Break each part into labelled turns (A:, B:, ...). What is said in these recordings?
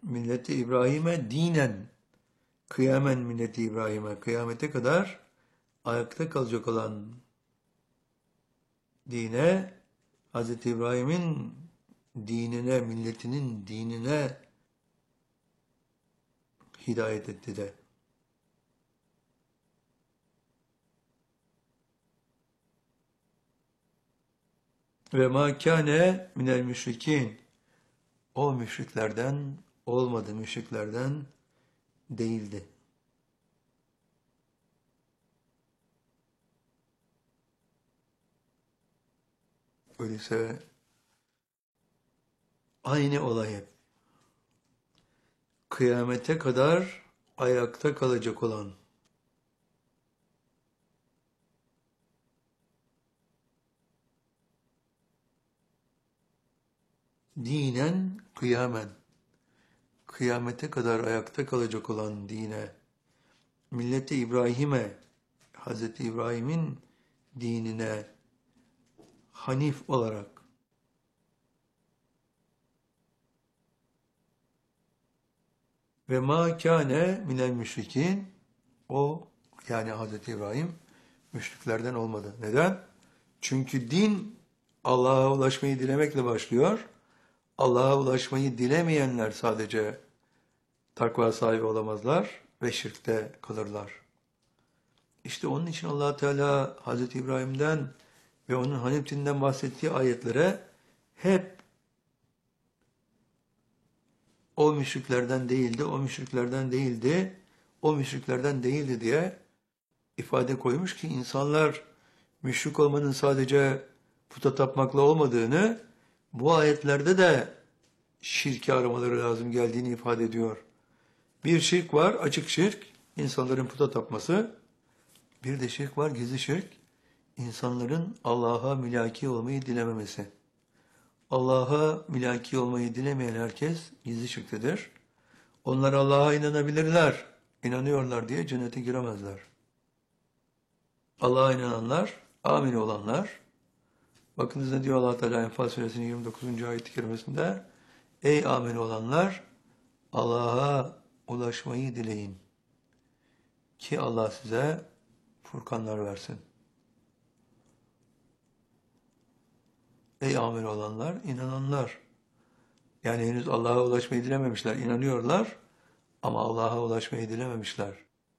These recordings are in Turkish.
A: milleti İbrahim'e dinen, kıyamen milleti İbrahim'e, kıyamete kadar ayakta kalacak olan dine, Hz. İbrahim'in dinine, milletinin dinine hidayet etti de. Ve ma kâne minel müşrikîn. O müşriklerden olmadı, müşriklerden değildi. Öyleyse aynı olay hep. Kıyamete kadar ayakta kalacak olan, dinen kıyamen, kıyamete kadar ayakta kalacak olan dine, milleti İbrahim'e, Hz. İbrahim'in dinine hanif olarak ve ma kâne minel müşrikin, o yani Hz. İbrahim müşriklerden olmadı. Neden? Çünkü din Allah'a ulaşmayı dilemekle başlıyor. Allah'a ulaşmayı dilemeyenler sadece takva sahibi olamazlar ve şirkte kalırlar. İşte onun için Allah Teala Hz. İbrahim'den ve onun Hanif dininden bahsettiği ayetlere hep o müşriklerden değildi, o müşriklerden değildi, o müşriklerden değildi diye ifade koymuş ki insanlar müşrik olmanın sadece puta tapmakla olmadığını, bu ayetlerde de şirki aramaları lazım geldiğini ifade ediyor. Bir şirk var, açık şirk, insanların puta tapması. Bir de şirk var, gizli şirk, insanların Allah'a mülaki olmayı dilememesi. Allah'a mülaki olmayı dilemeyen herkes gizli şirktedir. Onlar Allah'a inanabilirler, inanıyorlar diye cennete giremezler. Allah'a inananlar, amin olanlar, bakınız ne diyor Allah Teala Enfal Suresinin 29. ayet-i kerimesinde, ey amin olanlar, Allah'a ulaşmayı dileyin ki Allah size furkanlar versin. Ey amin olanlar, inananlar. Yani henüz Allah'a ulaşmayı dilememişler, inanıyorlar ama Allah'a ulaşmayı dilememişler.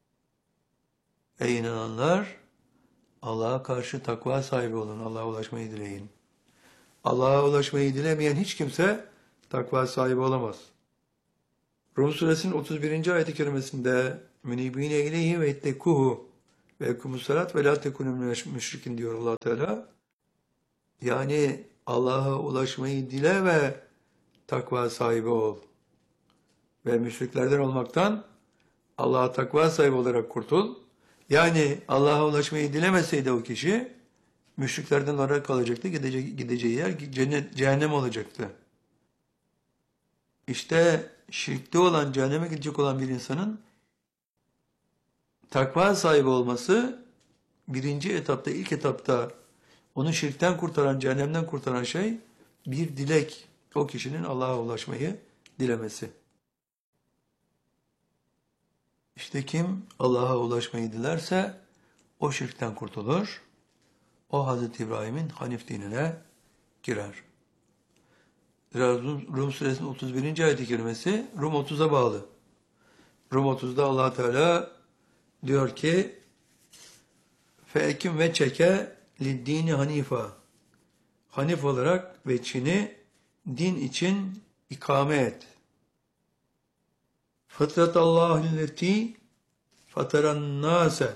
A: Ey inananlar, Allah'a karşı takva sahibi olun, Allah'a ulaşmayı dileyin. Allah'a ulaşmayı dilemeyen hiç kimse takva sahibi olamaz. Rum suresinin 31. ayet-i kerimesinde münibine ileyhi ve ittekuhu ve ekumussalat ve la tekunu müşrikin diyor Allah Teala. Yani Allah'a ulaşmayı dile ve takva sahibi ol. Ve müşriklerden olmaktan Allah'a takva sahibi olarak kurtul. Yani Allah'a ulaşmayı dilemeseydi o kişi müşriklerden olarak kalacaktı. Gideceği yer cehennem olacaktı. İşte şirkte olan, cehenneme gidecek olan bir insanın takva sahibi olması birinci etapta, ilk etapta onu şirkten kurtaran, cehennemden kurtaran şey bir dilek. O kişinin Allah'a ulaşmayı dilemesi. İşte kim Allah'a ulaşmayı dilerse o şirkten kurtulur. O Hz. İbrahim'in Hanif dinine girer. Rum suresinin 31. ayet-i kerimesi Rum 30'a bağlı. Rum 30'da Allah Teala diyor ki feekim ve çeke liddini hanifa. Hanif olarak veçhini din için ikame et. Fıtratallahilleti fataran nase.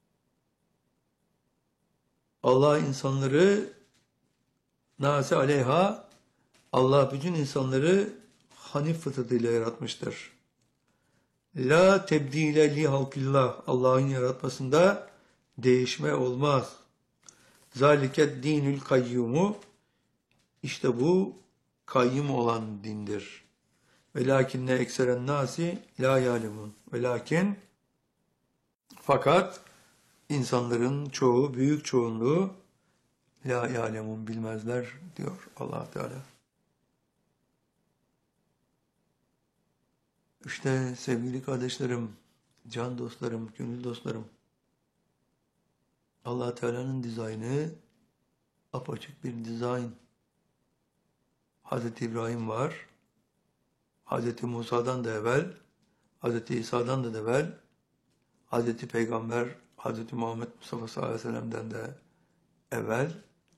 A: Allah insanları nase aleyha, Allah bütün insanları hanif fıtratıyla yaratmıştır. La tebdile li halkillah. Allah'ın yaratmasında değişme olmaz. Zaliket dinül kayyumu. İşte bu kayyum olan dindir. Velakinne ekseren nasi la ya'lemun. Velakin fakat insanların çoğu, büyük çoğunluğu la ya'lemun bilmezler diyor Allah Teala. İşte sevgili kardeşlerim, can dostlarım, gönül dostlarım, Allah Teala'nın dizaynı apaçık bir dizayn. Hazreti İbrahim var, Hazreti Musa'dan da evvel, Hazreti İsa'dan da evvel, Hazreti Peygamber, Hazreti Muhammed Mustafa sallallahu aleyhi ve sellem'den de evvel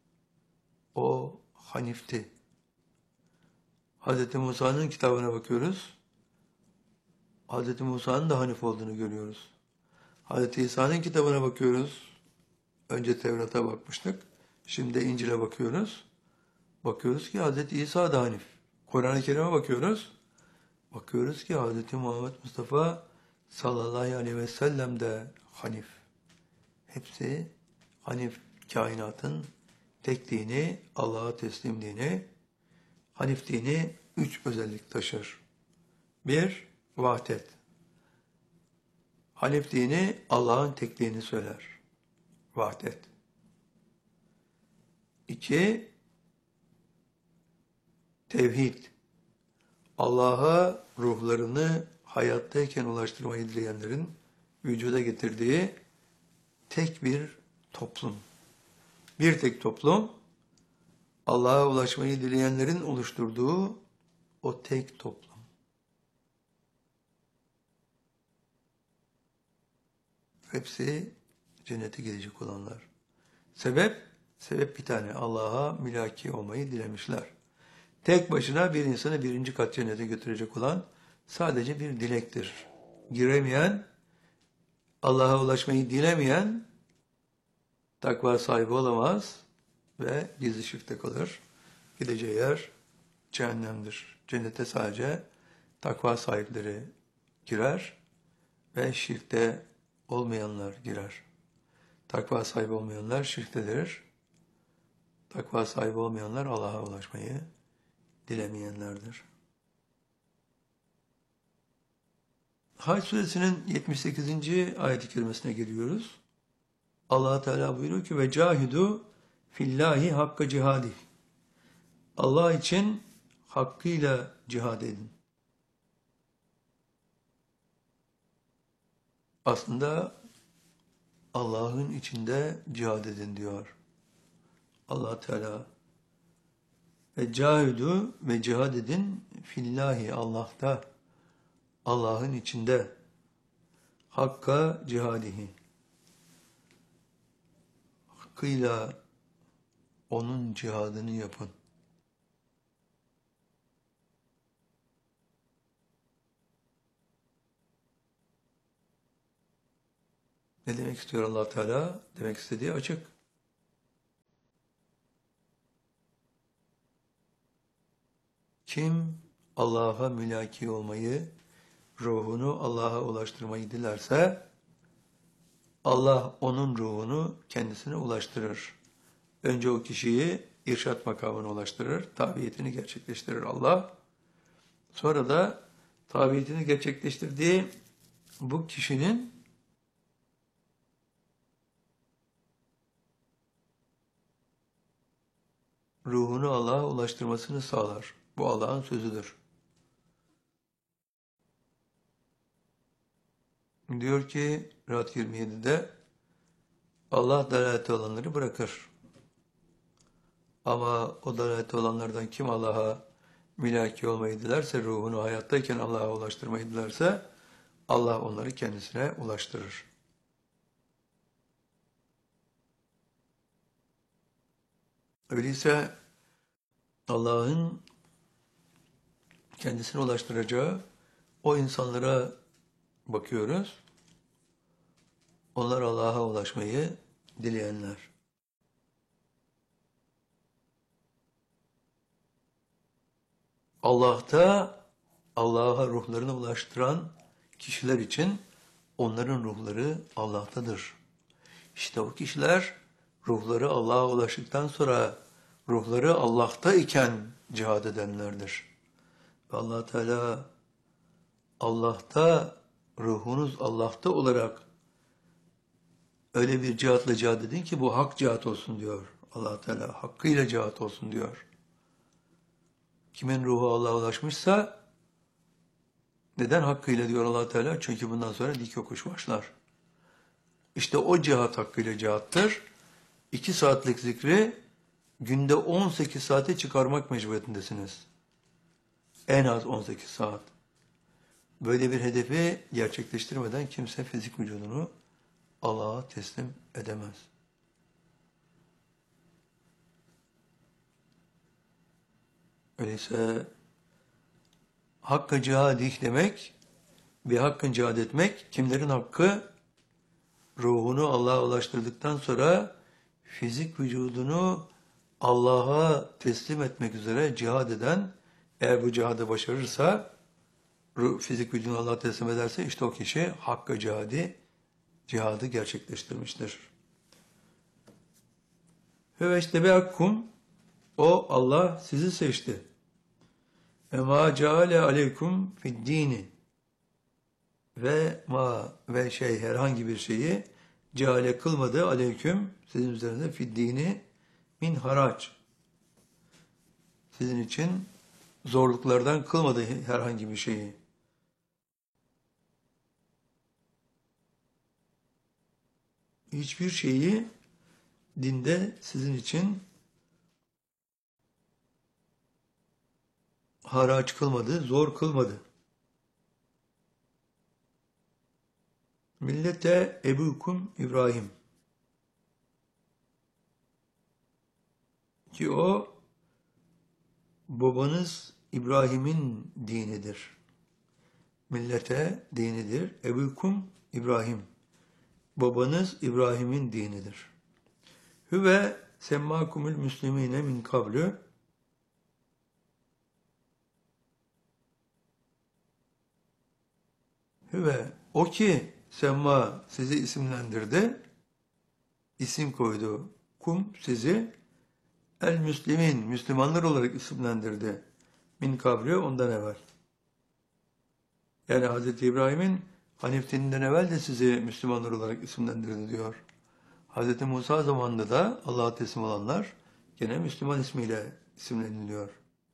A: o Hanif'ti. Hazreti Musa'nın kitabına bakıyoruz. Hazreti Musa'nın da Hanif olduğunu görüyoruz. Hazreti İsa'nın kitabına bakıyoruz. Önce Tevrat'a bakmıştık. Şimdi İncil'e bakıyoruz. Bakıyoruz ki Hazreti İsa da Hanif. Kur'an-ı Kerim'e bakıyoruz. Bakıyoruz ki Hazreti Muhammed Mustafa sallallahu aleyhi ve sellem de Hanif. Hepsi Hanif, kainatın tek dini, Allah'a teslim dini. Hanif dini 3 özellik taşır. 1. Vahdet. Hanif dini Allah'ın tekliğini söyler. Vahdet. 2. Tevhid. Allah'a ruhlarını hayattayken ulaştırmayı dileyenlerin vücuda getirdiği tek bir toplum. Bir tek toplum, Allah'a ulaşmayı dileyenlerin oluşturduğu o tek toplum. Hepsi cennete gidecek olanlar. Sebep bir tane. Allah'a mülaki olmayı dilemişler. Tek başına bir insanı birinci kat cennete götürecek olan sadece bir dilektir. Giremeyen, Allah'a ulaşmayı dilemeyen takva sahibi olamaz ve gizli şirkte kalır. Gideceği yer cehennemdir. Cennete sadece takva sahipleri girer ve şirkte olmayanlar girer. Takva sahibi olmayanlar şirktedir. Takva sahibi olmayanlar Allah'a ulaşmayı dilemeyenlerdir. Hac suresinin 78. ayet-i kerimesine geliyoruz. Allah Teala buyuruyor ki ve cahidu fillahi hakka cihadi. Allah için hakkıyla cihad edin. Aslında Allah'ın içinde cihad edin diyor Allah Teala. Ve cahidu ve cihad edin fillahi Allah'ta, Allah'ın içinde, hakka cihadihi. Hakkıyla onun cihadını yapın. Ne demek istiyor Allah Teala? Demek istediği açık. Kim Allah'a mülaki olmayı, ruhunu Allah'a ulaştırmayı dilerse, Allah onun ruhunu kendisine ulaştırır. Önce o kişiyi irşat makamına ulaştırır, tabiyetini gerçekleştirir Allah. Sonra da tabiyetini gerçekleştirdiği bu kişinin ruhunu Allah'a ulaştırmasını sağlar. Bu Allah'ın sözüdür. Diyor ki Rad 27'de Allah dalalette olanları bırakır. Ama o dalalette olanlardan kim Allah'a mülaki olmayı dilerse, ruhunu hayattayken Allah'a ulaştırmayı dilerse Allah onları kendisine ulaştırır. Öyleyse Allah'ın kendisine ulaştıracağı o insanlara bakıyoruz. Onlar Allah'a ulaşmayı dileyenler. Allah'a ruhlarını ulaştıran kişiler için onların ruhları Allah'tadır. İşte o kişiler ruhları Allah'a ulaştıktan sonra ruhları Allah'ta iken cihad edenlerdir. Ve Allah Teala Allah'ta, ruhunuz Allah'ta olarak öyle bir cihatla cihad edin ki bu hak cihat olsun diyor Allah Teala. Hakkıyla cihat olsun diyor. Kimin ruhu Allah'a ulaşmışsa Neden hakkıyla diyor Allah Teala? Çünkü bundan sonra dik yokuş başlar. İşte o cihat hakkıyla cihattır. 2 saatlik zikri günde 18 saate çıkarmak mecburiyetindesiniz. En az 18 saat. Böyle bir hedefi gerçekleştirmeden kimse fizik vücudunu Allah'a teslim edemez. Öyleyse hakka cihadih demek ve hakkın cihad etmek kimlerin hakkı? Ruhunu Allah'a ulaştırdıktan sonra fizik vücudunu Allah'a teslim etmek üzere cihad eden, eğer bu cihadı başarırsa, fizik vücudunu Allah'a teslim ederse işte o kişi hakka cihadı gerçekleştirmiştir. Ve işte be hakkum, o Allah sizi seçti. Ema ceale aleykum fid dini, ve herhangi bir şeyi ceale kılmadı aleyküm sizin üzerinde fid dini min haraç, sizin için zorluklardan kılmadı herhangi bir şeyi. Hiçbir şeyi dinde sizin için haraç kılmadı, zor kılmadı. Millete ebukum İbrahim. Ki o babanız İbrahim'in dinidir. Millete dinidir. Ebukum İbrahim. Babanız İbrahim'in dinidir. Hüve semmakumul müslimine min kablü. Hüve o ki semma sizi isimlendirdi. İsim koydu. Kum sizi el müslimin Müslümanlar olarak isimlendirdi. Min kablü ondan evvel. Yani Hz. İbrahim'in Hanif dininden evvel de sizi Müslümanlar olarak isimlendirdi diyor. Hz. Musa zamanında da Allah'a teslim olanlar gene Müslüman ismiyle isimleniliyor.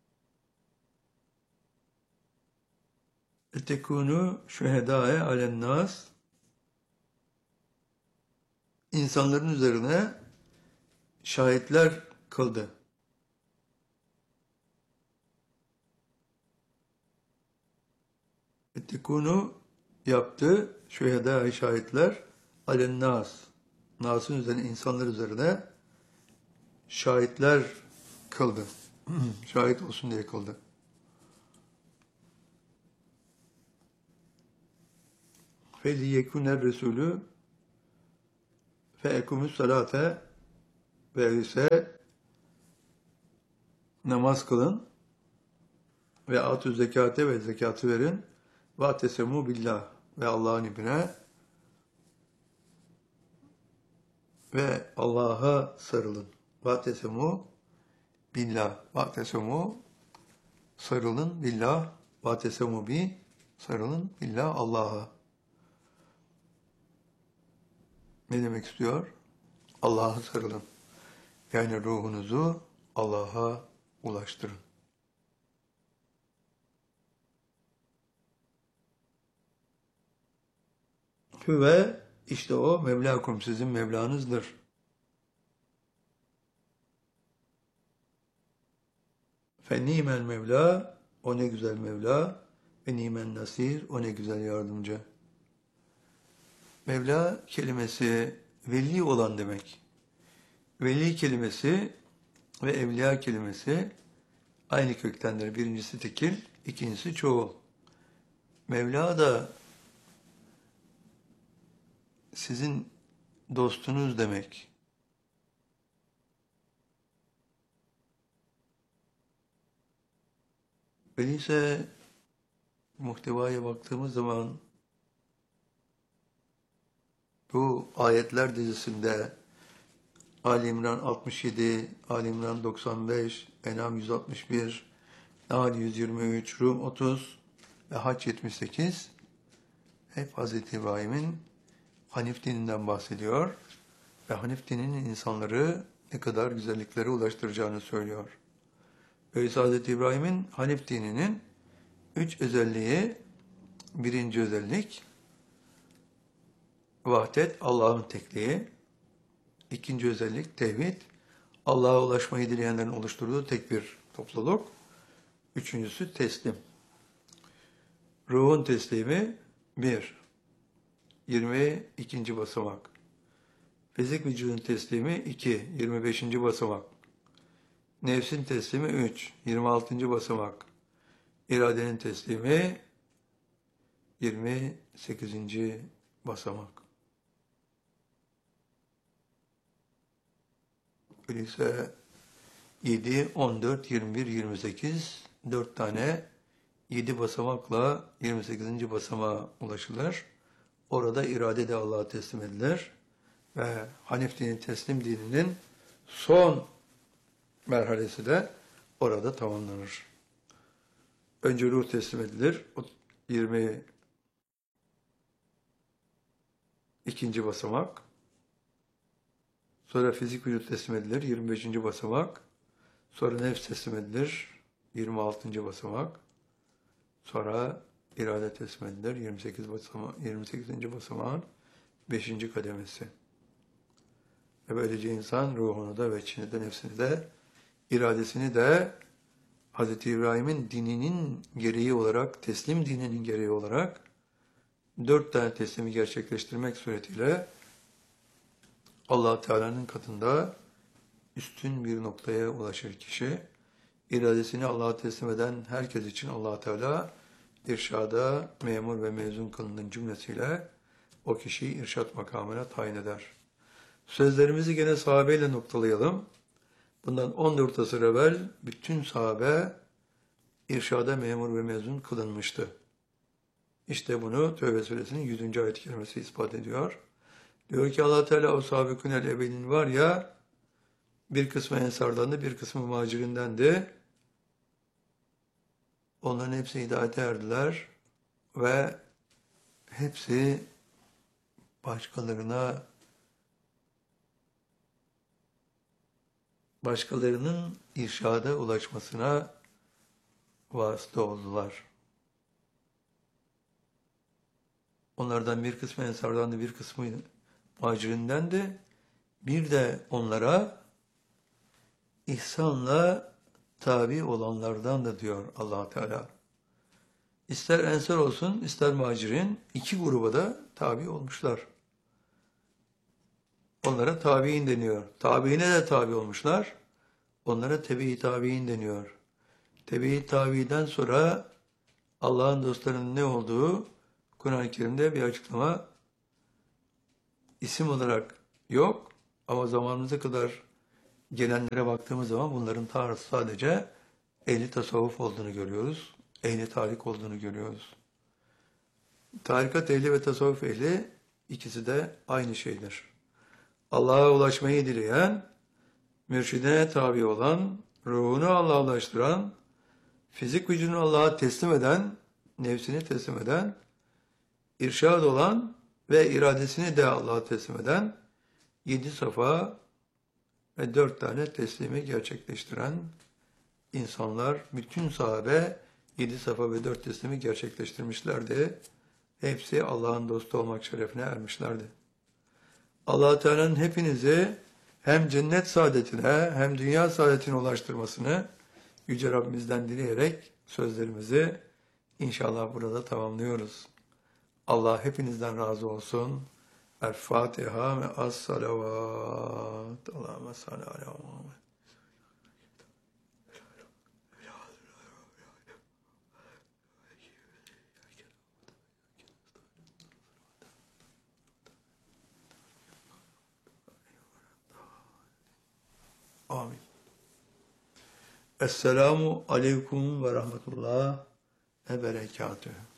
A: Etekunu şühedâe alennâs, insanların üzerine şahitler kıldı. Etekunu yaptı, şühedâe şahitler alennâs, nasın üzerine, insanlar üzerine şahitler kıldı. Şahit olsun diye kıldı. فَلِيَكُنَ الرَّسُولُ فَاَكُمُ الصَّلَاةَ ve ise namaz kılın ve atü zekate ve zekatı verin ve atesemu billah ve Allah'ın ipine ve Allah'a sarılın. Ve atesemu billah ve atesemu sarılın billah ve atesemu bi sarılın billah Allah'a. Ne demek istiyor? Allah'a sarılın. Yani ruhunuzu Allah'a ulaştırın. Ve işte o Mevlakum sizin Mevlanızdır. Fe nimel Mevla, o ne güzel Mevla, ve nimen nasir, o ne güzel yardımcı. Mevla kelimesi veli olan demek. Veli kelimesi ve evliya kelimesi aynı köktendir. Birincisi tekil, ikincisi çoğul. Mevla da sizin dostunuz demek. Öyleyse muhtevaya baktığımız zaman bu ayetler dizisinde Ali İmran 67, Ali İmran 95, En'am 161, Nahl 123, Rum 30 ve Hac 78 hep Hz. İbrahim'in Hanif dininden bahsediyor ve Hanif dininin insanları ne kadar güzelliklere ulaştıracağını söylüyor. Öyleyse Hz. İbrahim'in Hanif dininin 3 özelliği birinci özellik vahdet, Allah'ın tekliği. İkinci özellik tevhid, Allah'a ulaşmayı dileyenlerin oluşturduğu tek bir topluluk. Üçüncüsü teslim. Ruhun teslimi 1. 22. basamak. Fizik vücudun teslimi 2. 25. basamak. Nefsin teslimi 3. 26. basamak. İradenin teslimi 28. basamak. Öyleyse 7, 14, 21, 28 4 tane 7 basamakla 28. basamağa ulaşılır. Orada irade de Allah'a teslim edilir. Ve Hanif dini teslim dininin son merhalesi de orada tamamlanır. Önce ruh teslim edilir. 22. basamak. Sonra fizik vücut teslim edilir. 25. basamak. Sonra nefs teslim edilir. 26. basamak. Sonra irade teslim edilir. 28. basamağın 5. kademesi. Ve böylece insan ruhunu da ve içini de nefsini de iradesini de Hz. İbrahim'in dininin gereği olarak, teslim dininin gereği olarak 4 tane teslimi gerçekleştirmek suretiyle Allah Teala'nın katında üstün bir noktaya ulaşır kişi. İradesini Allah'a teslim eden herkes için Allah Teala irşada memur ve mezun kılının cümlesiyle o kişiyi irşat makamına tayin eder. Sözlerimizi gene sahabeyle noktalayalım. Bundan 14 asır evvel bütün sahabe irşada memur ve mezun kılınmıştı. İşte bunu Tevbe suresinin 100. ayet-i kerimesi ispat ediyor. Diyor ki Allah Teala o sahabikünel ebedin var ya, bir kısmı ensardandı, bir kısmı muhacirindendi. Onların hepsi hidayete erdiler ve hepsi başkalarının irşada ulaşmasına vasıta oldular. Onlardan bir kısmı ensardandı, bir kısmı muhacirindendi. Bir de onlara ihsanla tabi olanlardan da diyor Allah Teala. İster ensar olsun, ister muhacirin, iki gruba da tabi olmuşlar. Onlara tabi'in deniyor. Tabi'ine de tabi olmuşlar. Onlara tebe-i tabi'in deniyor. Tebe-i tabi'den sonra Allah'ın dostlarının ne olduğu Kur'an-ı Kerim'de bir açıklama isim olarak yok. Ama zamanımıza kadar gelenlere baktığımız zaman bunların tarzı sadece ehli tasavvuf olduğunu görüyoruz. Ehli tarik olduğunu görüyoruz. Tarikat ehli ve tasavvuf ehli ikisi de aynı şeydir. Allah'a ulaşmayı dileyen, mürşidine tabi olan, ruhunu Allah'a ulaştıran, fizik vücudunu Allah'a teslim eden, nefsini teslim eden, irşad olan ve iradesini de Allah'a teslim eden 7 safa ve 4 tane teslimi gerçekleştiren insanlar, bütün sahabe 7 safa ve 4 teslimi gerçekleştirmişlerdi. Hepsi Allah'ın dostu olmak şerefine ermişlerdi. Allah Teala'nın hepinizi hem cennet saadetine hem dünya saadetine ulaştırmasını Yüce Rabbimizden dileyerek sözlerimizi inşallah burada tamamlıyoruz. Allah hepinizden razı olsun. El Fatiha ve as-salavat. Allahümme salli ala Muhammed. Amin. Esselamu aleyküm ve rahmetullah ve berekatühü.